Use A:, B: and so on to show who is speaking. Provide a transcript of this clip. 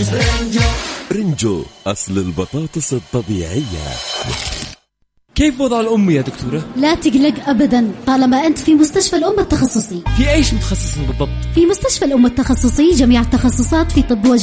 A: رنجو أصل البطاطس الطبيعية.
B: كيف وضع الأم يا دكتورة؟
C: لا تقلق أبدا طالما أنت في مستشفى الأم التخصصي.
B: في أيش متخصص بالضبط؟
C: في مستشفى الأم التخصصي جميع التخصصات في طب